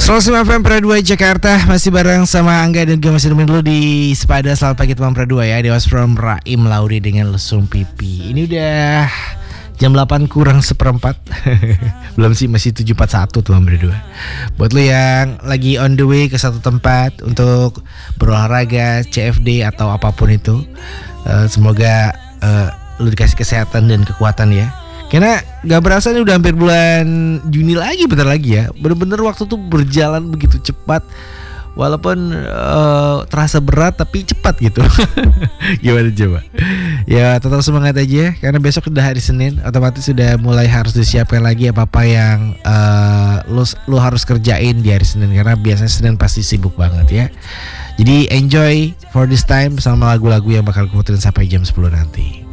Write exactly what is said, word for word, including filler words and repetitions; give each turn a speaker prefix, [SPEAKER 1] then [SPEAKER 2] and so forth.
[SPEAKER 1] seratus lima F M Pradua Jakarta. Masih bareng sama Angga dan gue masih nemenin lu di Sepada. Selamat pagi teman Pradua ya. Dewas from Raim Lauri dengan lesung pipi. Ini udah jam delapan kurang seperempat. Belum sih, masih tujuh empat puluh satu teman Pradua. Buat lu yang lagi on the way ke satu tempat untuk berolahraga, C F D atau apapun itu, uh, semoga uh, lu dikasih kesehatan dan kekuatan ya. Karena gak berasa ini udah hampir bulan Juni lagi, bentar lagi ya. Bener-bener waktu tuh berjalan begitu cepat. Walaupun uh, terasa berat tapi cepat gitu. Gimana coba? Ya tetap semangat aja. Karena besok udah hari Senin. Otomatis sudah mulai harus disiapkan lagi apa-apa yang uh, lu, lu harus kerjain di hari Senin. Karena biasanya Senin pasti sibuk banget ya. Jadi enjoy for this time sama lagu-lagu yang bakal gue puterin sampai jam sepuluh nanti.